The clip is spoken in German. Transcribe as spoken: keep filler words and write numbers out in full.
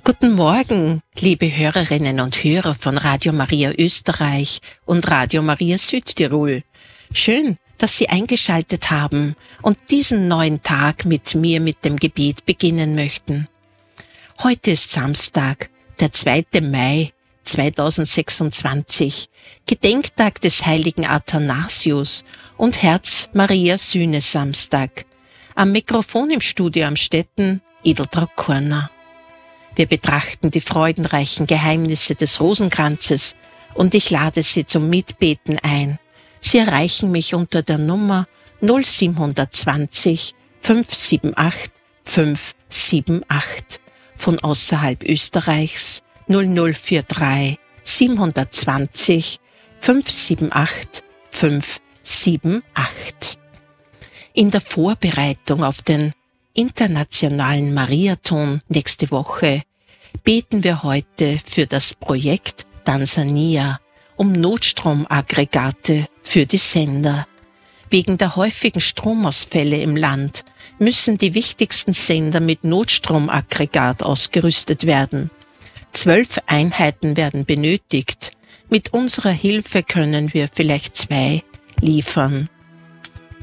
Guten Morgen, liebe Hörerinnen und Hörer von Radio Maria Österreich und Radio Maria Südtirol. Schön, dass Sie eingeschaltet haben und diesen neuen Tag mit mir mit dem Gebet beginnen möchten. Heute ist Samstag, der zweiten Mai zweitausendsechsundzwanzig, Gedenktag des heiligen Athanasius und Herz-Maria-Sühne-Samstag. Am Mikrofon im Studio Amstetten, Edeltraud Korner. Wir betrachten die freudenreichen Geheimnisse des Rosenkranzes und ich lade Sie zum Mitbeten ein. Sie erreichen mich unter der Nummer null sieben zwanzig fünf sieben acht fünf sieben acht, von außerhalb Österreichs null null vier drei sieben zwanzig fünf sieben acht fünf sieben acht. In der Vorbereitung auf den internationalen Mariathon nächste Woche beten wir heute für das Projekt Tansania um Notstromaggregate für die Sender. Wegen der häufigen Stromausfälle im Land müssen die wichtigsten Sender mit Notstromaggregat ausgerüstet werden. Zwölf Einheiten werden benötigt. Mit unserer Hilfe können wir vielleicht zwei liefern.